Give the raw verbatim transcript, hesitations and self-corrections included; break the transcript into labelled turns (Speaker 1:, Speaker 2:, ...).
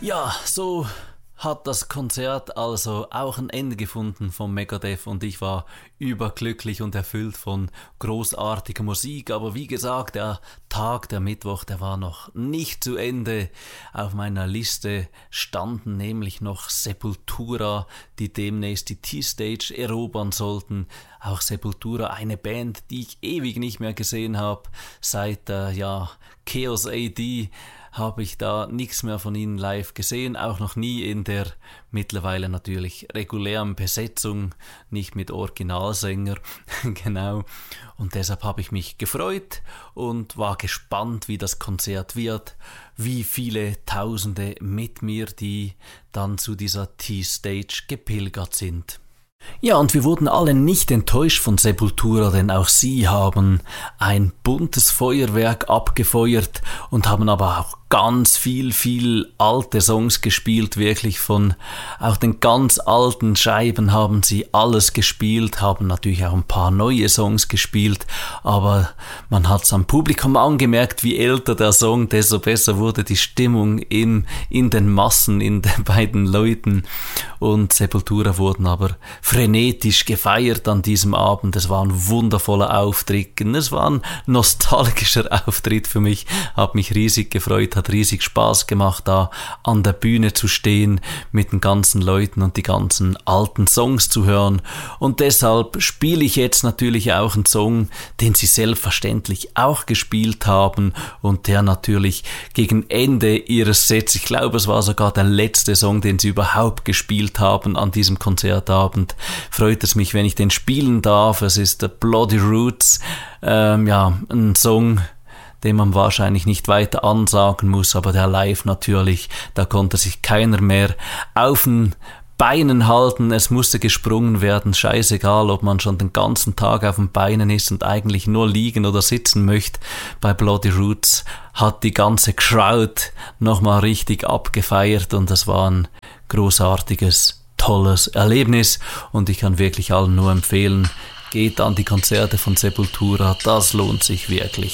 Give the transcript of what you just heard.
Speaker 1: Ja, so hat das Konzert also auch ein Ende gefunden von Megadeth und ich war überglücklich und erfüllt von großartiger Musik. Aber wie gesagt, der Tag, der Mittwoch, der war noch nicht zu Ende. Auf meiner Liste standen nämlich noch Sepultura, die demnächst die T-Stage erobern sollten. Auch Sepultura, eine Band, die ich ewig nicht mehr gesehen habe. Seit äh, ja, Chaos A D habe ich da nichts mehr von ihnen live gesehen, auch noch nie in der mittlerweile natürlich regulären Besetzung, nicht mit Originalsänger, genau. Und deshalb habe ich mich gefreut und war gespannt, wie das Konzert wird, wie viele Tausende mit mir, die dann zu dieser T-Stage gepilgert sind. Ja, und wir wurden alle nicht enttäuscht von Sepultura, denn auch sie haben ein buntes Feuerwerk abgefeuert und haben aber auch ganz viel, viel alte Songs gespielt, wirklich von auch den ganz alten Scheiben haben sie alles gespielt, haben natürlich auch ein paar neue Songs gespielt, aber man hat es am Publikum angemerkt, wie älter der Song, desto besser wurde die Stimmung in, in den Massen, in den beiden Leuten, und Sepultura wurden aber frenetisch gefeiert an diesem Abend. Es war ein wundervoller Auftritt, es war ein nostalgischer Auftritt für mich, hat mich riesig gefreut, hat riesig Spaß gemacht, da an der Bühne zu stehen mit den ganzen Leuten und die ganzen alten Songs zu hören. Und deshalb spiele ich jetzt natürlich auch einen Song, den sie selbstverständlich auch gespielt haben und der natürlich gegen Ende ihres Sets, ich glaube es war sogar der letzte Song, den sie überhaupt gespielt haben an diesem Konzertabend, freut es mich, wenn ich den spielen darf. Es ist der Bloody Roots, ähm, ja, ein Song, den man wahrscheinlich nicht weiter ansagen muss, aber der live natürlich, da konnte sich keiner mehr auf den Beinen halten, es musste gesprungen werden, scheißegal, ob man schon den ganzen Tag auf den Beinen ist und eigentlich nur liegen oder sitzen möchte. Bei Bloody Roots hat die ganze Crowd nochmal richtig abgefeiert und das war ein großartiges, tolles Erlebnis und ich kann wirklich allen nur empfehlen, geht an die Konzerte von Sepultura, das lohnt sich wirklich.